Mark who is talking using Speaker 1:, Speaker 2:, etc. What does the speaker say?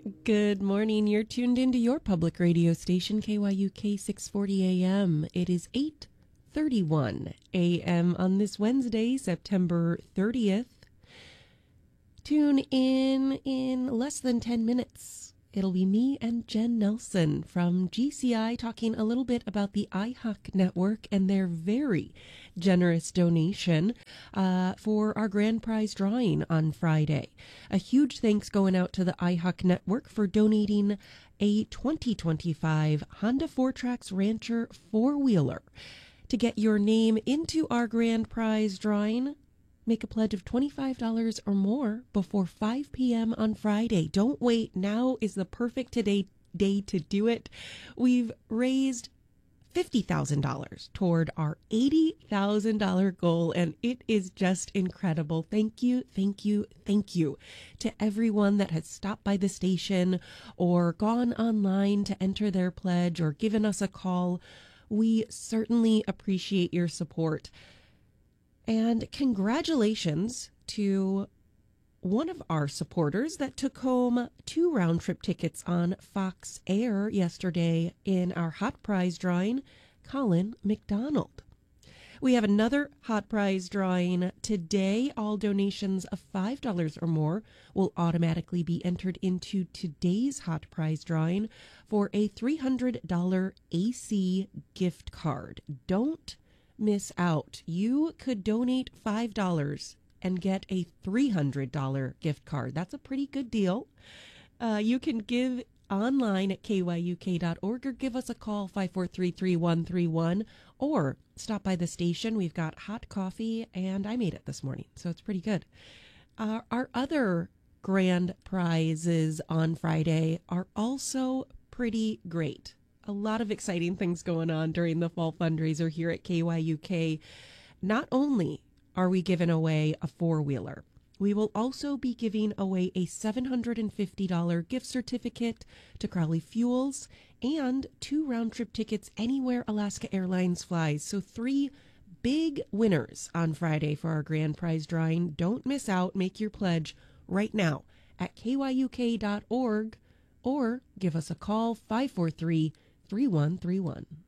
Speaker 1: Good morning. You're tuned into your public radio station, KYUK 640 AM. It is 8:31 AM on this Wednesday, September 30th. Tune in less than 10 minutes. It'll be me and Jen Nelson from GCI talking a little bit about the iHuck Network and their very generous donation for our grand prize drawing on Friday. A huge thanks going out to the iHuck Network for donating a 2025 Honda 4Trax Rancher four-wheeler. To get your name into our grand prize drawing, make a pledge of $25 or more before 5 p.m. on Friday. Don't wait. Now is the perfect day to do it. We've raised $50,000 toward our $80,000 goal, and it is just incredible. Thank you, thank you, thank you to everyone that has stopped by the station or gone online to enter their pledge or given us a call. We certainly appreciate your support. And congratulations to one of our supporters that took home 2 round-trip tickets on Fox Air yesterday in our Hot Prize drawing, Colin McDonald. We have another Hot Prize drawing today. All donations of $5 or more will automatically be entered into today's Hot Prize drawing for a $300 AC gift card. Don't miss out. You could donate $5 and get a $300 gift card. That's a pretty good deal. You can give online at kyuk.org or give us a call 543-3131 or stop by the station. We've got hot coffee and I made it this morning, so it's pretty good. Our other grand prizes on Friday are also pretty great. A lot of exciting things going on during the fall fundraiser here at KYUK. Not only are we giving away a four-wheeler, we will also be giving away a $750 gift certificate to Crowley Fuels and 2 round-trip tickets anywhere Alaska Airlines flies. So 3 big winners on Friday for our grand prize drawing. Don't miss out. Make your pledge right now at kyuk.org or give us a call 543-3131.